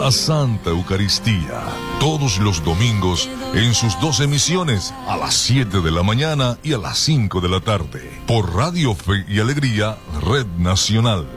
la Santa Eucaristía, todos los domingos en sus 2 emisiones, a las 7 de la mañana y a las 5 de la tarde, por Radio Fe y Alegría, Red Nacional.